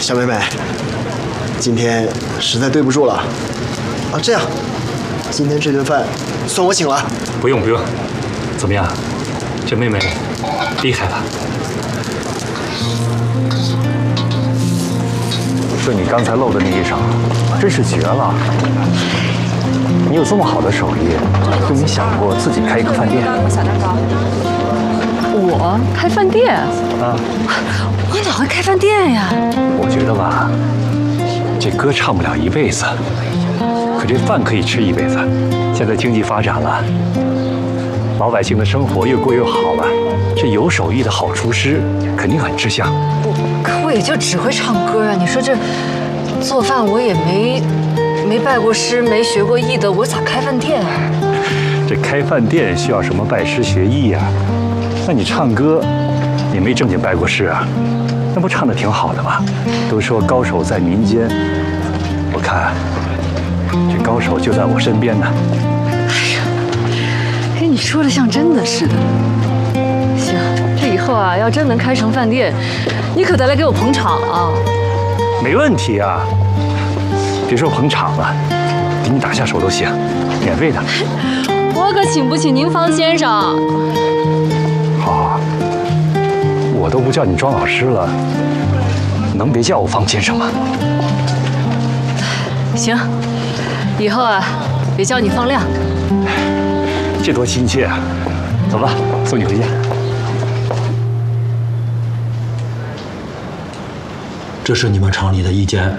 小妹妹，今天实在对不住了。啊，这样，今天这顿饭算我请了。 不用，怎么样？这妹妹厉害吧？就你刚才露的那一手，真是绝了！你有这么好的手艺，就没想过自己开一个饭店？ 小蛋糕。我开饭店？ 啊， 我哪会开饭店呀？ 我觉得吧，这歌唱不了一辈子，可这饭可以吃一辈子。现在经济发展了，老百姓的生活越过越好了，这有手艺的好厨师肯定很吃香。 可我也就只会唱歌啊！你说这做饭我也没拜过师，没学过艺的，我咋开饭店啊？ 这开饭店需要什么拜师学艺啊？那你唱歌，也没正经拜过师啊？那不唱得挺好的吗？都说高手在民间，我看这高手就在我身边呢。 哎呀，跟你说的像真的似的。行，这以后啊，要真能开成饭店，你可得来给我捧场啊！ 没问题啊，别说捧场了，给你打下手都行，免费的。 我可请不起您方先生。 好，我都不叫你庄老师了，能别叫我方先生吗？ 行，以后啊，别叫你方亮。 这多亲切啊！走吧，送你回家。 这是你们厂里的意见？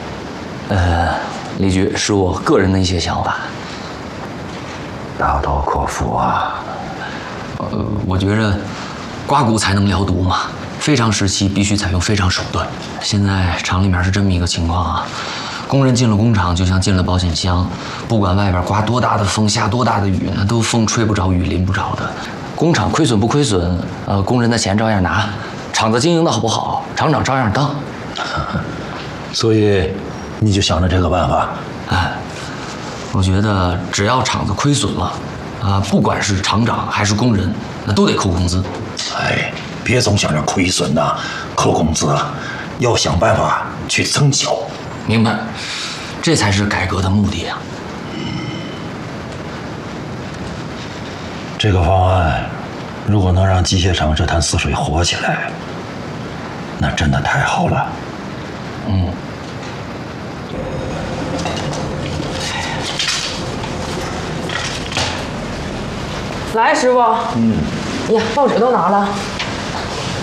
李局，是我个人的一些想法。 大刀阔斧啊！ 我觉着刮骨才能疗毒嘛，非常时期必须采用非常手段。现在厂里面是这么一个情况啊，工人进了工厂就像进了保险箱，不管外边刮多大的风、下多大的雨，那都风吹不着、雨淋不着的。工厂亏损不亏损，工人的钱照样拿，厂子经营的好不好，厂长照样当。 所以你就想着这个办法？ 哎，我觉得只要厂子亏损了，不管是厂长还是工人，那都得扣工资。 哎，别总想着亏损呐，扣工资，要想办法去增效。 明白，这才是改革的目的啊。 这个方案如果能让机械厂这潭死水活起来，那真的太好了。 来，师傅。呀，报纸都拿了。